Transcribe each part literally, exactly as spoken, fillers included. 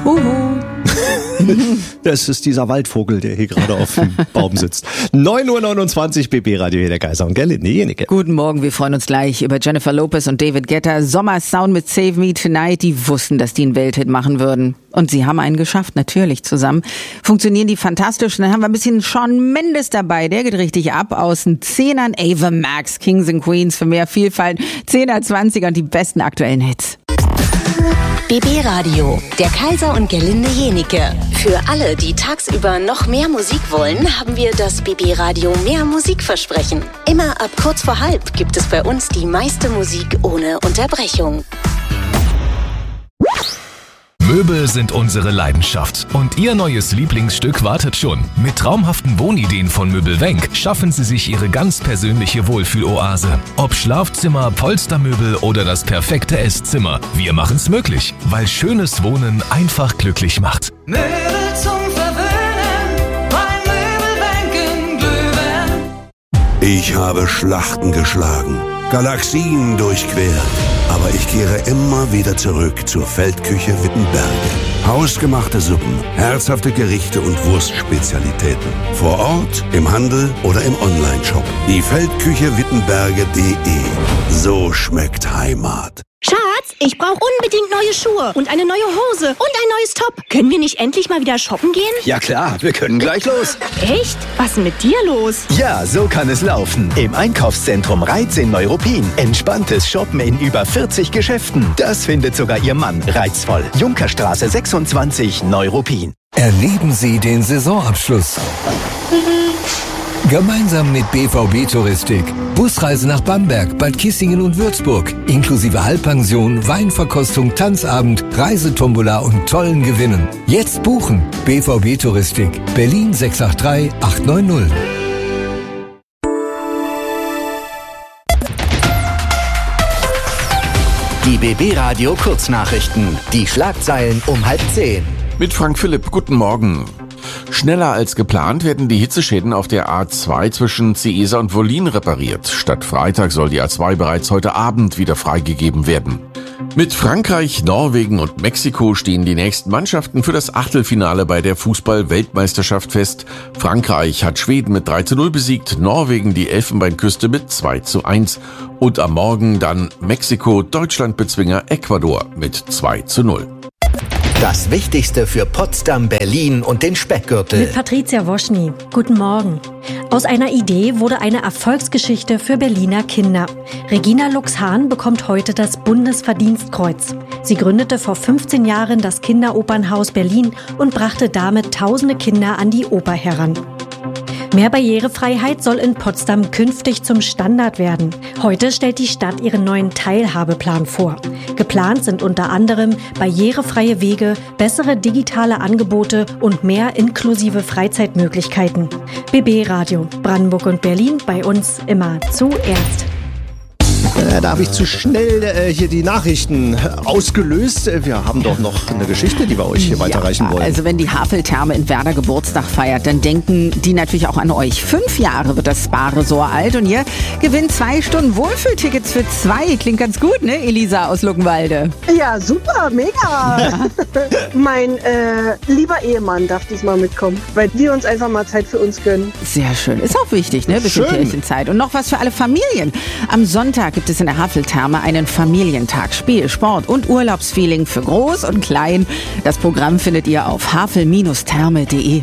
Uhu. Das ist dieser Waldvogel, der hier gerade auf dem Baum sitzt. neun Uhr neunundzwanzig, B B Radio, hier der Kaiser und Gerlinde Jenike. Guten Morgen, wir freuen uns gleich über Jennifer Lopez und David Guetta. Sommersound mit Save Me Tonight. Die wussten, dass die einen Welthit machen würden. Und sie haben einen geschafft, natürlich zusammen. Funktionieren die fantastisch. Dann haben wir ein bisschen Shawn Mendes dabei. Der geht richtig ab aus den Zehnern. Ava Max, Kings and Queens für mehr Vielfalt. Zehner, Zwanziger und die besten aktuellen Hits. B B Radio, der Kaiser und Gerlinde Jenike. Für alle, die tagsüber noch mehr Musik wollen, haben wir das B B Radio Mehr Musikversprechen. Immer ab kurz vor halb gibt es bei uns die meiste Musik ohne Unterbrechung. Möbel sind unsere Leidenschaft und Ihr neues Lieblingsstück wartet schon. Mit traumhaften Wohnideen von Möbelwenk schaffen Sie sich Ihre ganz persönliche Wohlfühloase. Ob Schlafzimmer, Polstermöbel oder das perfekte Esszimmer, wir machen's möglich, weil schönes Wohnen einfach glücklich macht. Möbel zum Verwöhnen, bei Möbelwenk in Glühwein. Ich habe Schlachten geschlagen, Galaxien durchquert. Aber ich kehre immer wieder zurück zur Feldküche Wittenberge. Hausgemachte Suppen, herzhafte Gerichte und Wurstspezialitäten. Vor Ort, im Handel oder im Onlineshop. Die Feldküche Wittenberge punkt de. So schmeckt Heimat. Schatz, ich brauche unbedingt neue Schuhe und eine neue Hose und ein neues Top. Können wir nicht endlich mal wieder shoppen gehen? Ja klar, wir können gleich los. Echt? Was ist denn mit dir los? Ja, so kann es laufen. Im Einkaufszentrum Reiz in Neuruppin. Entspanntes Shoppen in über vierzig Geschäften. Das findet sogar Ihr Mann reizvoll. Junkerstraße sechsundzwanzig, Neuruppin. Erleben Sie den Saisonabschluss gemeinsam mit B V B Touristik. Busreise nach Bamberg, Bad Kissingen und Würzburg. Inklusive Halbpension, Weinverkostung, Tanzabend, Reisetombola und tollen Gewinnen. Jetzt buchen. B V B Touristik. Berlin sechs acht drei acht neun null. Die B B Radio Kurznachrichten. Die Schlagzeilen um halb zehn. Mit Frank Philipp, guten Morgen. Schneller als geplant werden die Hitzeschäden auf der A zwei zwischen Ciesa und Wollin repariert. Statt Freitag soll die A zwei bereits heute Abend wieder freigegeben werden. Mit Frankreich, Norwegen und Mexiko stehen die nächsten Mannschaften für das Achtelfinale bei der Fußball-Weltmeisterschaft fest. Frankreich hat Schweden mit drei zu null besiegt, Norwegen die Elfenbeinküste mit zwei zu eins. Und am Morgen dann Mexiko, Deutschland-Bezwinger Ecuador mit zwei zu null. Das Wichtigste für Potsdam, Berlin und den Speckgürtel. Mit Patricia Woschny. Guten Morgen. Aus einer Idee wurde eine Erfolgsgeschichte für Berliner Kinder. Regina Lux-Hahn bekommt heute das Bundesverdienstkreuz. Sie gründete vor fünfzehn Jahren das Kinderopernhaus Berlin und brachte damit tausende Kinder an die Oper heran. Mehr Barrierefreiheit soll in Potsdam künftig zum Standard werden. Heute stellt die Stadt ihren neuen Teilhabeplan vor. Geplant sind unter anderem barrierefreie Wege, bessere digitale Angebote und mehr inklusive Freizeitmöglichkeiten. B B Radio, Brandenburg und Berlin, bei uns immer zuerst. Äh, da habe ich zu schnell äh, hier die Nachrichten ausgelöst. Wir haben doch noch eine Geschichte, die wir euch hier ja, weiterreichen wollen. Also wenn die Haveltherme in Werder Geburtstag feiert, dann denken die natürlich auch an euch. Fünf Jahre wird das Spa-Resort alt und ihr gewinnt zwei Stunden Wohlfühltickets für zwei. Klingt ganz gut, ne, Elisa aus Luckenwalde? Ja, super, mega. Ja. Mein äh, lieber Ehemann darf diesmal mitkommen, weil wir uns einfach mal Zeit für uns gönnen. Sehr schön. Ist auch wichtig, ne? Bisschen Kirchenzeit. Und noch was für alle Familien. Am Sonntag gibt es in der Haveltherme einen Familientag. Spiel, Sport und Urlaubsfeeling für Groß und Klein. Das Programm findet ihr auf havel Therme punkt de.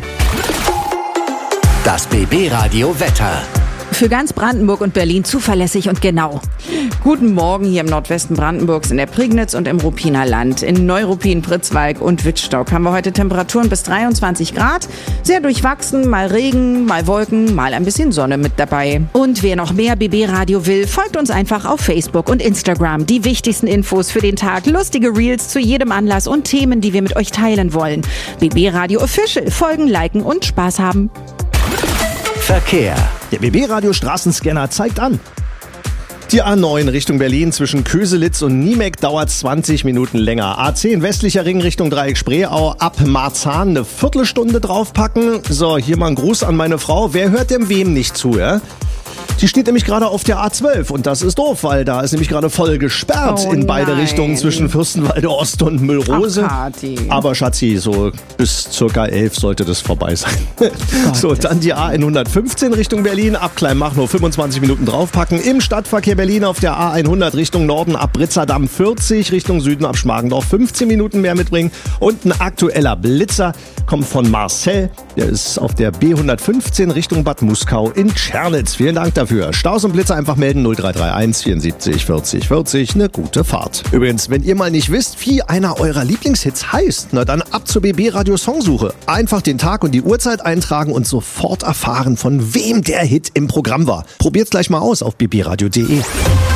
Das B B Radio Wetter. Für ganz Brandenburg und Berlin zuverlässig und genau. Guten Morgen hier im Nordwesten Brandenburgs, in der Prignitz und im Ruppiner Land. In Neuruppin, Pritzwalk und Wittstock haben wir heute Temperaturen bis dreiundzwanzig Grad. Sehr durchwachsen, mal Regen, mal Wolken, mal ein bisschen Sonne mit dabei. Und wer noch mehr B B Radio will, folgt uns einfach auf Facebook und Instagram. Die wichtigsten Infos für den Tag, lustige Reels zu jedem Anlass und Themen, die wir mit euch teilen wollen. B B Radio Official, folgen, liken und Spaß haben. Verkehr. Der B B Radio Straßenscanner zeigt an. Die A neun Richtung Berlin zwischen Köselitz und Niemek dauert zwanzig Minuten länger. A zehn westlicher Ring Richtung Dreieck Spreeau ab Marzahn eine Viertelstunde draufpacken. So, hier mal ein Gruß an meine Frau. Wer hört dem wem nicht zu, ja? Die steht nämlich gerade auf der A zwölf und das ist doof, weil da ist nämlich gerade voll gesperrt Oh in beide nein. Richtungen zwischen Fürstenwalde Ost und Müllrose. Ach, Kathi. Aber Schatzi, so bis circa elf sollte das vorbei sein. So, dann die A hundertfünfzehn Richtung Berlin, ab Kleinmachnow fünfundzwanzig Minuten draufpacken. Im Stadtverkehr Berlin auf der A hundert Richtung Norden ab Britzerdamm vierzig, Richtung Süden ab Schmargendorf fünfzehn Minuten mehr mitbringen. Und ein aktueller Blitzer kommt von Marcel. Der ist auf der B hundertfünfzehn Richtung Bad Muskau in Tschernitz. Vielen Dank dafür. Staus und Blitzer einfach melden null drei drei eins vierundsiebzig vierzig vierzig. Eine gute Fahrt. Übrigens, wenn ihr mal nicht wisst, wie einer eurer Lieblingshits heißt, na dann ab zur B B Radio Songsuche. Einfach den Tag und die Uhrzeit eintragen und sofort erfahren, von wem der Hit im Programm war. Probiert's gleich mal aus auf b b radio punkt d e.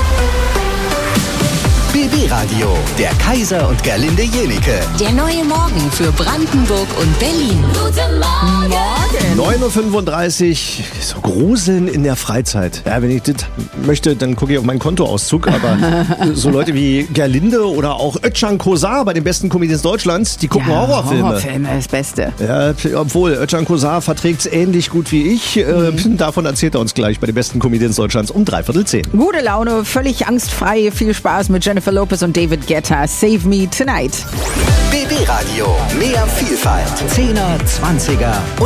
B B Radio, der Kaiser und Gerlinde Jenike. Der neue Morgen für Brandenburg und Berlin. Guten Morgen! neun Uhr fünfunddreißig, so Gruseln in der Freizeit. Ja, wenn ich das möchte, dann gucke ich auf meinen Kontoauszug. Aber so Leute wie Gerlinde oder auch Özcan Kosa bei den besten Comedians Deutschlands, die gucken Ja, Horrorfilme. Horrorfilme, das Beste. Ja, obwohl Özcan Kosa verträgt es ähnlich gut wie ich. Äh, davon erzählt er uns gleich bei den besten Comedians Deutschlands um dreiviertel zehn. Gute Laune, völlig angstfrei, viel Spaß mit Jennifer Lopez und David Guetta. Save Me Tonight. B B Radio, mehr Vielfalt. Zehner, Zwanziger